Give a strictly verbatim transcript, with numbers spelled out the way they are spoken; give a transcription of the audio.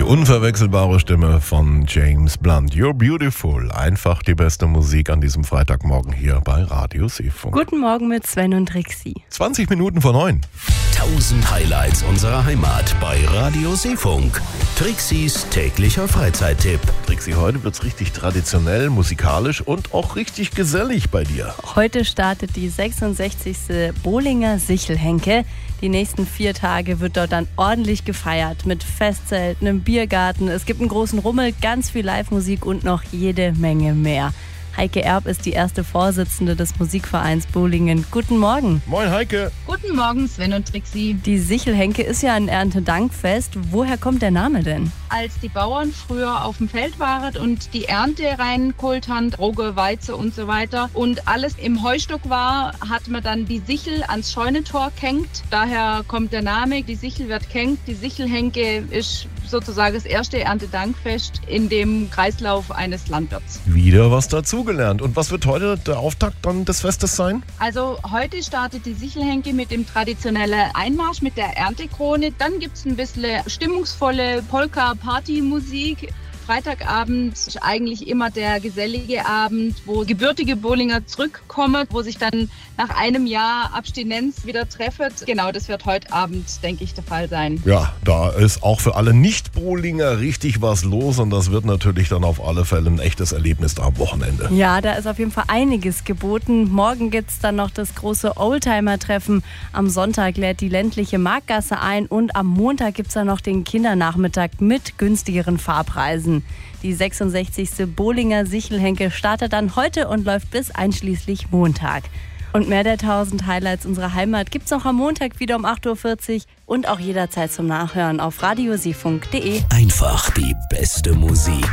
unverwechselbare Stimme von James Blunt. You're beautiful. Einfach die beste Musik an diesem Freitagmorgen hier bei Radio Seefunk. Guten Morgen mit Sven und Trixie. zwanzig Minuten vor neun. tausend Highlights unserer Heimat bei Radio Seefunk. Trixies täglicher Freizeittipp. Trixie, heute wird's richtig traditionell, musikalisch und auch richtig gesellig bei dir. Heute startet die sechsundsechzigste Bohlinger Sichelhenke. Die nächsten vier Tage wird dort dann ordentlich gefeiert mit Festzelten, einem Biergarten. Es gibt einen großen Rummel, ganz viel Live-Musik und noch jede Menge mehr. Heike Erb ist die erste Vorsitzende des Musikvereins Bohlingen. Guten Morgen. Moin Heike. Guten Morgen Sven und Trixie. Die Sichelhenke ist ja ein Erntedankfest. Woher kommt der Name denn? Als die Bauern früher auf dem Feld waren und die Ernte reingeholt haben, Rogge, Weizen und so weiter und alles im Heustock war, hat man dann die Sichel ans Scheunentor gehängt. Daher kommt der Name, die Sichel wird gehängt. Die Sichelhenke ist sozusagen das erste Erntedankfest in dem Kreislauf eines Landwirts. Wieder was dazugelernt. Und was wird heute der Auftakt dann des Festes sein? Also heute startet die Sichelhenke mit dem traditionellen Einmarsch mit der Erntekrone. Dann gibt es ein bisschen stimmungsvolle Polka-Party-Musik. Freitagabend ist eigentlich immer der gesellige Abend, wo gebürtige Bohlinger zurückkommen, wo sich dann nach einem Jahr Abstinenz wieder treffen. Genau, das wird heute Abend, denke ich, der Fall sein. Ja, da ist auch für alle Nicht-Bohlinger richtig was los und das wird natürlich dann auf alle Fälle ein echtes Erlebnis da am Wochenende. Ja, da ist auf jeden Fall einiges geboten. Morgen gibt es dann noch das große Oldtimer-Treffen. Am Sonntag lädt die ländliche Marktgasse ein und am Montag gibt es dann noch den Kindernachmittag mit günstigeren Fahrpreisen. Die sechsundsechzigste Bohlinger Sichelhenke startet dann heute und läuft bis einschließlich Montag. Und mehr der tausend Highlights unserer Heimat gibt's noch am Montag wieder um acht Uhr vierzig und auch jederzeit zum Nachhören auf radio seefunk punkt de. Einfach die beste Musik.